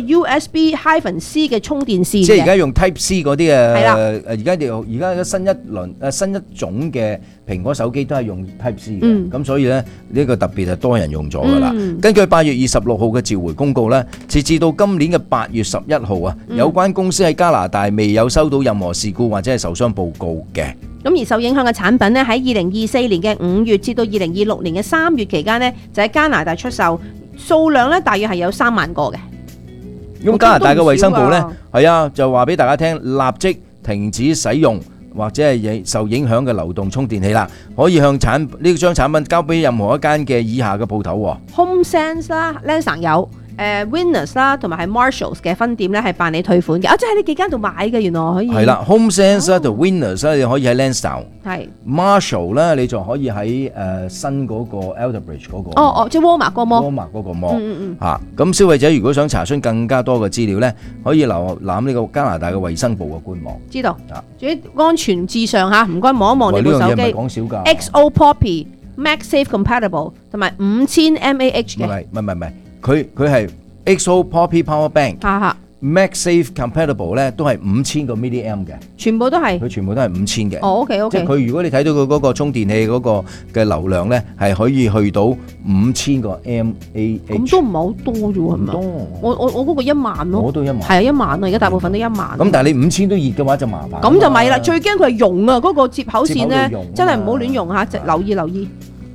USB-C 嘅充電線，即係而家用 Type C 嗰啲啊，係啦，而家新一種嘅蘋果手機都係用 Type C 嘅，咁所以咧呢個特別係多人用咗噶啦。根據8月26號嘅召回公告咧，截至到今年嘅8月11號啊，有關公司喺加拿大未有收到任何事故或者係受傷報告嘅。咁而受影響嘅產品咧，喺2024年嘅5月至到2026年嘅3月期間咧，就喺加拿大出售，數量咧大約係有3萬個嘅。咁加拿大嘅衛生部咧，係啊，就話俾大家聽，立即停止使用或者係受影響嘅流動充電器啦，可以將產品交俾任何一間嘅以下嘅鋪頭。HomeSense 啦 ，Lansdowne 有。Winners 啦，同埋係 Marshalls 嘅分店咧，係辦理退款嘅。即係喺呢幾間度買嘅，原來可以。係啦 ，HomeSense 啦同 Winners 咧，你可以喺 Lansdowne。係。Marshall 咧，你就可以喺新嗰個 Elderbridge 嗰個。即係 Walmart 嗰個 mall。Walmart 嗰個 mall。嚇，咁消費者如果想查詢更加多嘅資料咧，可以瀏覽呢個加拿大嘅衛生部嘅官網。知道。至於安全至上嚇，唔該望一望你部手機。呢樣嘢唔係講少㗎。XO Poppy MagSafe Compatible 同埋5000 mAh 嘅。唔係。佢係 XO Poppy Power Bank，MagSafe Compatible 咧都係5000個 milliamp 嘅，全部都係，佢全部都係5000嘅。OK，即係佢如果你睇到佢嗰個充電器嗰個嘅流量咧，係可以去到5000個 mAh。咁都唔係好多啫喎，係咪？我嗰個1萬咯，我都1萬，係啊1萬啊，而家大部分都1萬。咁但係你5000都熱嘅話就麻煩。咁就咪啦，最驚佢係溶啊！嗰個接口線咧，真係唔好亂用嚇，留意。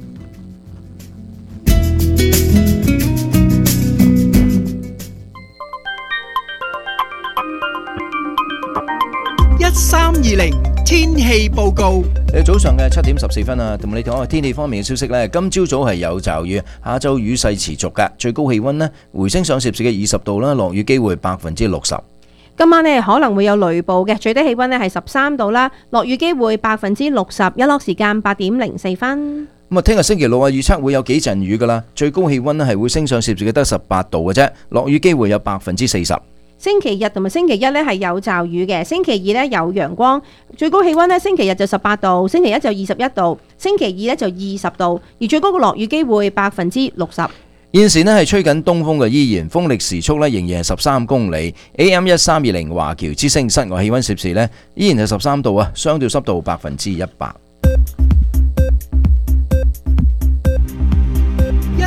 1320天氣報告。 早上嘅7點14分啊，同你講下天氣方面嘅消息呢。今朝早係有驟雨，下晝雨勢持續㗎，最高氣溫呢回升上攝氏嘅20度啦，落雨機會60%。今晚呢可能會有雷暴嘅，最低氣溫呢係13度啦，落雨機會60%，日落時間8點04分。咁啊，聽日星期六啊，預測會有幾陣雨噶啦，最高氣溫呢係會升上攝氏嘅得18度嘅啫，落雨機會有40%。星期日同埋星期一呢係有驟雨嘅，星期二呢有陽光，最高氣溫呢星期日就18度，星期一就21度，星期二呢就20度，而最高嘅落雨機會60%。現時呢係吹緊東風嘅，依然風力時速呢仍然係13公里。AM 1320華僑之聲室外氣溫攝氏呢依然係13度啊，相對濕度100%。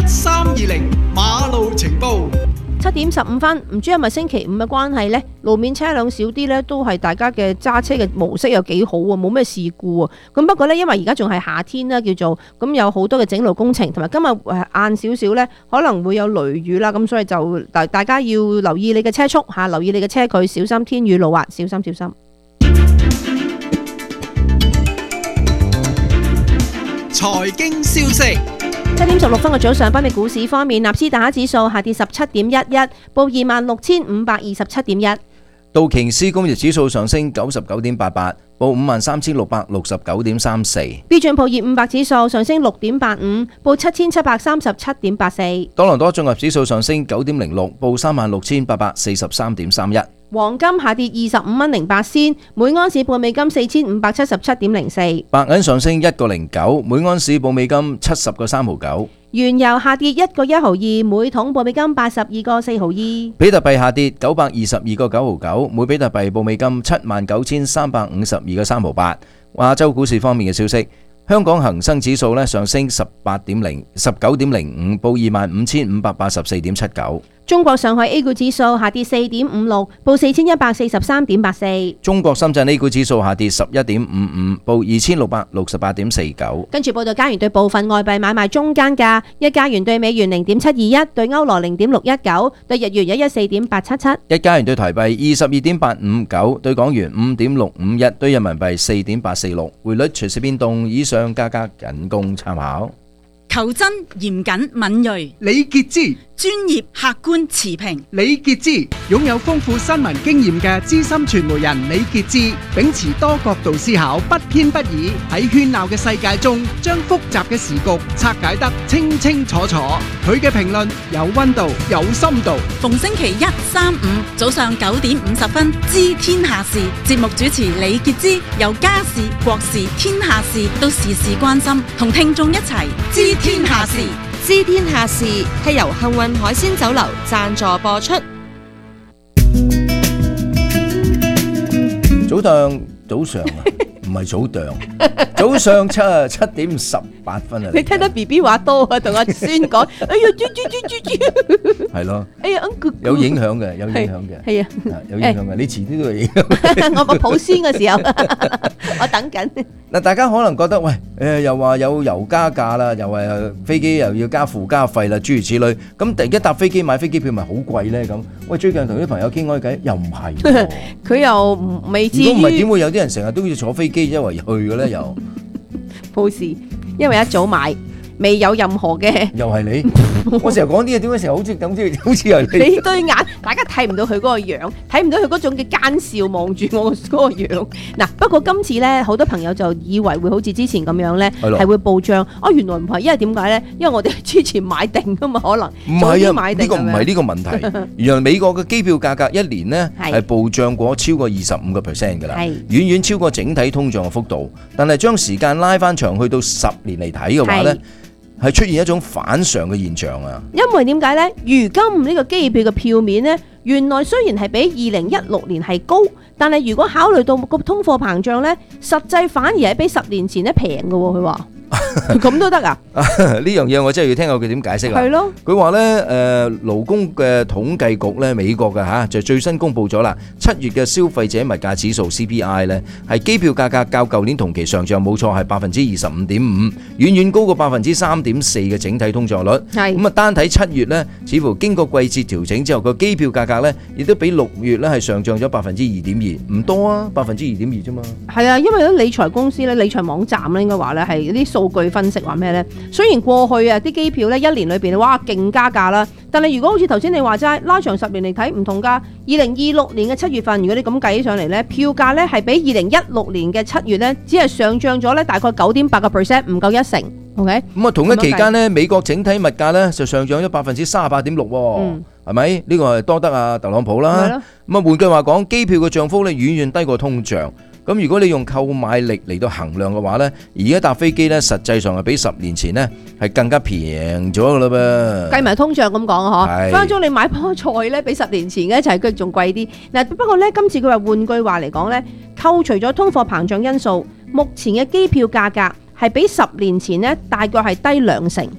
1320馬路情報。 7點15分，唔知係咪星期五嘅關係呢？路面車輛少啲呢，都係大家嘅揸車嘅模式又幾好啊，冇咩事故啊。咁不過呢，因為而家仲係夏天啦，叫做咁有好多嘅整路工程，同埋今日晏少少呢，可能會有雷雨啦，咁所以就大家要留意你嘅車速嚇，留意你嘅車距，小心天雨路滑，小心小心。 財經消息。 7點16分嘅早上，北美股市方面，納斯達克指數下跌17.11，報26,527.1。 道瓊斯工業指數上升99.88，報53,669.34。 標準普爾500指數上升6.85，報7,737.84。 多倫多綜合指數上升9.06，報36,843.31。 黃金下跌25蚊08仙，每盎司報美金4,577.04。 白銀上升1個09，每盎司報美金70個3毫9。 原油下跌1個1毫2，每桶報美金82個4毫2。 比特幣下跌922個9毫9，每比特幣報美金79,352個3毫8。亞洲股市方面嘅消息，香港恒生指數上升19.05，報25,584.79。 中國上海 A 股指數下跌4.56，報4,143.84。 中國深圳 A 股指數下跌11.55，報2,668.49。 跟住報道加元對部分外幣買賣中間價：一加元對美元0.721，對歐羅0.619，對日元114.877。 一加元對台幣22.859，對港元5.651，對人民幣4.846。匯率隨時變動，以上價格僅供參考。 求真、嚴謹、敏銳， 李傑之專業、客觀、持平。 李傑之擁有豐富新聞經驗嘅資深傳媒人李傑之，秉持多角度思考，不偏不倚，喺喧鬧嘅世界中，將複雜嘅時局拆解得清清楚楚。佢嘅評論有溫度，有深度。 逢星期一、三、五早上9點50分，知天下事。節目主持李傑之，由家事、國事、天下事到時事關心，同聽眾一齊知天下事。 知天下事係由幸運海鮮酒樓贊助播出。 早上啊，唔係早上，早上7點18分啊！ 你聽得 BB 話多啊，同阿孫講，哎呀，豬， 係咯， 哎呀， 有影響嘅，有影響嘅， 係啊， 有影響嘅，你遲啲都有影響。 我個抱孫嘅時候，我等緊。 嗱，大家可能覺得喂，又話有油加價啦，又話飛機又要加附加費啦，諸如此類。咁突然間搭飛機買飛機票咪好貴咧？咁喂，最近同啲朋友傾開偈，又唔係， 佢又未至於。 如果唔係點會有啲人成日都要坐飛機一圍去嘅咧？又冇事，因為一早買。未有任何嘅， 又係你。我成日講啲嘢，點解成日好似係你？ 你對眼，大家睇唔到佢嗰個樣，睇唔到佢嗰種嘅奸笑望住我嗰個樣。嗱，不過今次咧，好多朋友就以為會好似之前咁樣咧，係會報漲。哦，原來唔係，因為點解咧？因為我哋之前買定噶嘛，可能唔係啊，呢個唔係呢個問題。原來美國嘅機票價格一年呢係暴漲過超過25%㗎啦，遠遠超過整體通脹嘅幅度。但係將時間拉翻長去到10年嚟睇嘅話咧，係出現一種反常嘅現象啊！ 因為點解呢？如今呢個機票嘅票面呢，原來雖然係比2016年係高，但係如果考慮到個通貨膨脹呢，實際反而係比10年前呢平嘅喎。佢話咁都得啊？ 呢樣嘢我真係要聽下佢點解釋啦。係咯，佢話呢，勞工嘅統計局呢，美國嘅嚇就最新公布咗啦，7月嘅消費者物價指數 CPI 呢，係機票價格較舊年同期上漲冇錯係25.5%，遠遠高過3.4%嘅整體通脹率。係咁啊，單睇7月呢，似乎經過季節調整之後，個機票價格呢，亦都比6月呢係上漲咗2.2%，唔多啊，2.2%啫嘛。係啊， 因為啲理財公司咧、理財網站咧，應該話咧係啲數據分析話咩咧？雖然過去啊啲機票咧一年裏邊哇勁加價啦，但係如果好似頭先你話齋拉長10年嚟睇唔同㗎。2026年嘅7月份，如果你咁計起上嚟咧，票價咧係比2016年嘅7月咧只係上漲咗咧大概9.8%，唔夠1成。OK， 咁啊同一期間咧，美國整體物價咧就上漲咗38.6%喎，係咪？呢個係多得啊特朗普啦。咁啊換句話講，機票嘅漲幅咧遠遠低過通脹。咁如果你用購買力嚟到衡量嘅話咧，而家搭飛機咧實際上係比10年前咧係更加平咗㗎啦噃。計埋通脹咁講啊，嗬，分分鐘你買棵菜咧比10年前嘅一齊佢仲貴啲。嗱，不過咧今次佢話換句話嚟講咧，扣除咗通貨膨脹因素，目前嘅機票價格係比10年前咧大概係低2成。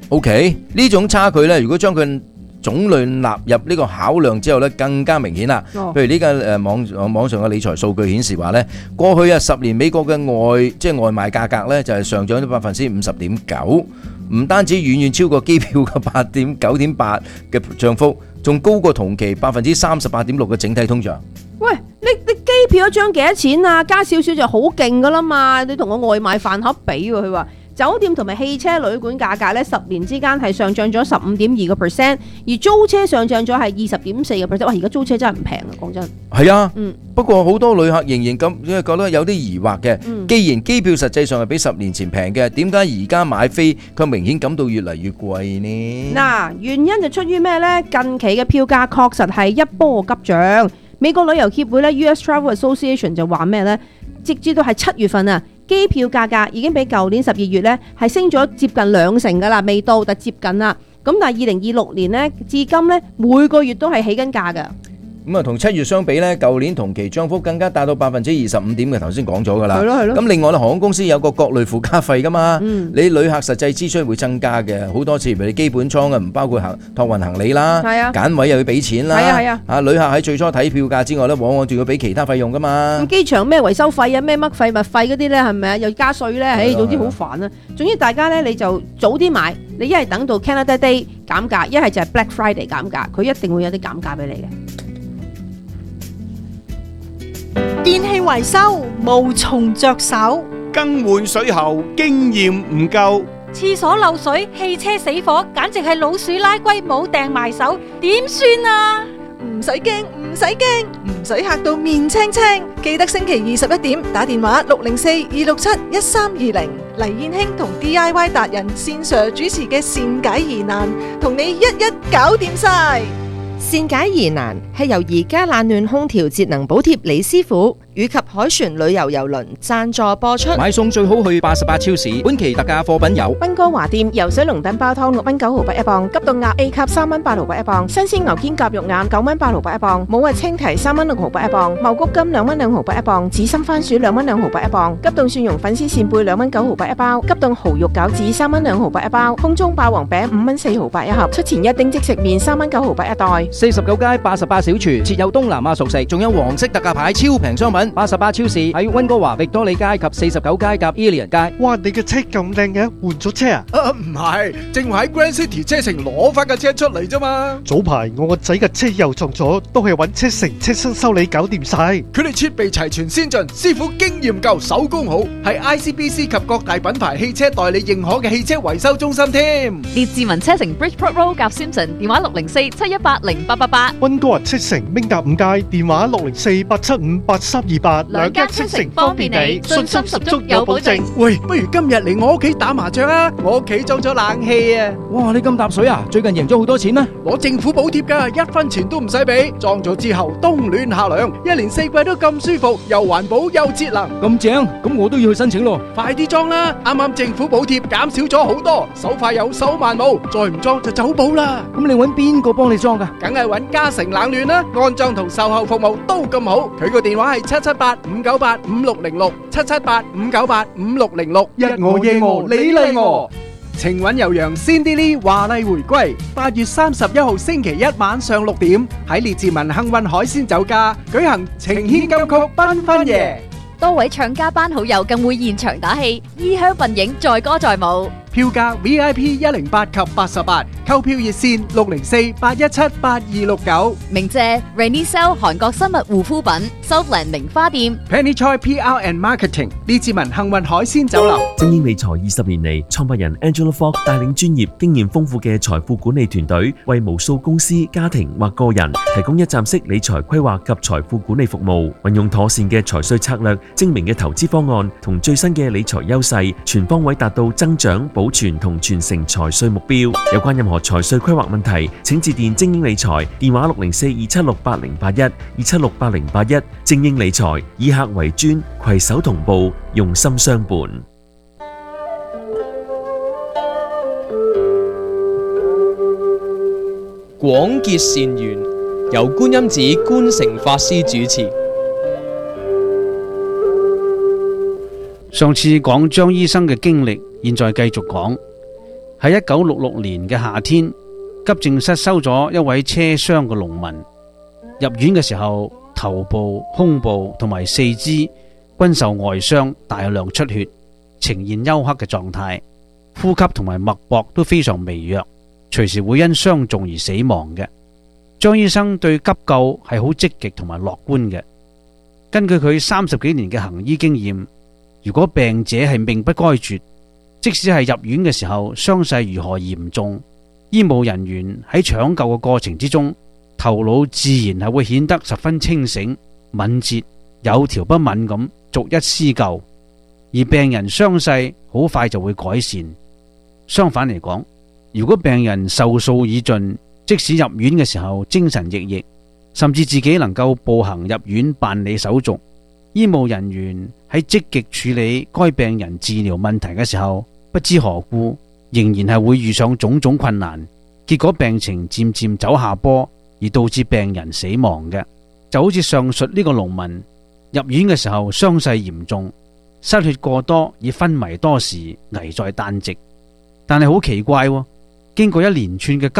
OK， 呢種差距咧，如果將佢種類納入呢個考量之後咧，更加明顯啦。譬如呢個網上嘅理財數據顯示話咧，過去10年美國嘅外賣價格咧就係上漲咗50.9%，唔單止遠遠超過機票嘅9.8%嘅漲幅，仲高過同期38.6%嘅整體通脹。 喂，你機票一張幾多錢啊？加少少就好勁噶啦嘛！你同個外賣飯盒比喎，佢話。酒店同埋汽車旅館價格咧10年之間係上漲咗15.2%，而租車上漲咗係20.4%。哇！而家租車真係唔平啊，講真。係啊，不過好多旅客仍然咁覺得有啲疑惑嘅。既然機票實際上係比10年前平嘅，點解而家買飛卻明顯感到越嚟越貴呢？嗱，原因就出於咩呢？近期嘅票價確實係一波急漲。美國旅遊協會咧 US Travel Association 就話咩呢？直至到係7月份啊，機票價格已經比舊年12月咧係升咗接近2成噶啦，未到但接近啦。咁但係2026年咧至今咧每個月都係起緊價㗎。咁啊，同7月相比咧，舊年同期漲幅更加達到25%嘅，頭先講咗㗎啦。係咯係咯。咁另外咧，航空公司有個各類附加費㗎嘛，你旅客實際支出會增加嘅，好多次譬如你基本艙啊，唔包括託運行李啦，揀位又要俾錢啦。係啊，旅客喺最初睇票價之外咧，往往仲要俾其他費用㗎嘛。咁機場咩維修費啊，咩乜費物費嗰啲咧，係咪啊？又加稅咧，總之好煩啊。總之大家咧你就早啲買，你一係等到 Canada Day 減價，一係就係 Black Friday 減價，佢一定會有啲減價俾你嘅。 電器維修無從着手，更換水喉經驗唔夠，廁所漏水、汽車死火，簡直係老鼠拉龜冇掟埋手，點算啊？唔使驚，唔使驚，唔使嚇到面青青。記得星期21點打電話604-267-1320，黎燕卿同 DIY 達人線上主持嘅善解疑難，同你一一搞掂晒。 善解疑難係由而家冷暖空調節能補貼李師傅以及海船旅遊郵輪贊助播出。 買餸最好去88超市，本期特價貨品有溫哥華店游水龍躉煲湯6蚊9毫8一磅，急凍鴨 A 級3蚊8毫8一磅，新鮮牛肩甲肉眼9蚊8毫8一磅，冇核青提3蚊6毫8一磅，茂谷金2蚊2毫8一磅，紫心番薯2蚊2毫8一磅，急凍蒜蓉粉絲扇貝2蚊9毫8一包，急凍蠔肉餃子3蚊2毫8一包，空中霸王餅5蚊4毫8一盒，出前一丁即食麵3蚊9毫8一袋。 49街88小廚設有東南亞熟食，仲有黃色特價牌超平商品。88超市喺溫哥華域多利街及49街夾 Ilian 街。 哇！你嘅車咁靚嘅，換咗車啊？ 唔係，正話喺 Grand City 車城攞翻架車出嚟啫嘛。 早排我個仔嘅車又撞咗，都係揾車城車身修理搞掂晒。 佢哋設備齊全先進，師傅經驗夠，手工好，係 ICBC 及各大品牌汽車代理認可嘅汽車維修中心添。 列治文車城 Bridgeport Road 夾 Simpson，電話604-718-0888。 溫哥華車城明達5街，電話604-875-8328。兩間車城方便你，信心十足有保證。 喂，不如今日嚟我屋企打麻將啊！我屋企裝咗冷氣啊！ 哇，你咁搭水啊？最近贏咗好多錢咩？ 攞政府補貼㗎，1分錢都唔使俾。裝咗之後冬暖夏涼，1年4季都咁舒服，又環保又節能。 咁正，咁我都要去申請咯。 快啲裝啦！啱啱政府補貼減少咗好多，手快有手慢冇，再唔裝就走寶啦。 咁你揾邊個幫你裝㗎？ 梗係揾嘉誠冷暖啦，安裝同售後服務都咁好。佢個電話係778-598-5606 778-598-5606，日我夜我你嚟我。情韻悠揚 Cindy Lee 華麗回歸，8月31號星期一晚上6點喺列治文幸運海鮮酒家舉行情牽金曲繽紛夜。 多位唱家班好友更會現場打氣，衣香鬢影，載歌載舞。 票價 VIP 108及88，購票熱線604-817-8269。 鳴謝 Rainy Cell 韓國生物護膚品 Southland 名花店 Penny Choi PR and Marketing 列治文幸運海鮮酒樓。 精英理財20年嚟，創辦人 Angela Fogg 帶領專業、經驗豐富嘅財富管理團隊，為無數公司、家庭或個人提供一站式理財規劃及財富管理服務。運用妥善嘅財稅策略、精明嘅投資方案同最新嘅理財優勢，全方位達到增長、保存同傳承財稅目標。有關任何財稅規劃問題，請致電精英理財，電話604-276-8081 276-8081。精英理財以客為尊，攜手同步，用心相伴。 廣結善緣，由觀音寺觀誠法師主持。 上次講張醫生嘅經歷，現在繼續講。 喺1966年嘅夏天，急症室收咗一位車傷嘅農民，入院嘅時候，頭部、胸部同埋四肢均受外傷，大量出血，呈現休克嘅狀態，呼吸同埋脈搏都非常微弱，隨時會因傷重而死亡嘅。張醫生對急救係好積極同埋樂觀嘅。根據佢30幾年嘅行醫經驗，如果病者係命不該絕，即使係入院嘅時候傷勢如何嚴重，醫務人員喺搶救嘅過程之中，頭腦自然係會顯得十分清醒、敏捷、有條不紊咁逐一施救，而病人傷勢好快就會改善。相反嚟講，如果病人壽數已盡，即使入院嘅時候精神奕奕，甚至自己能夠步行入院辦理手續，醫務人員喺積極處理該病人治療問題嘅時候，不知何故仍然係會遇上種種困難，結果病情漸漸走下坡，而導致病人死亡嘅。就好似上述呢個農民入院嘅時候傷勢嚴重，失血過多，已昏迷多時，危在旦夕。但係好奇怪喎，經過一連串嘅急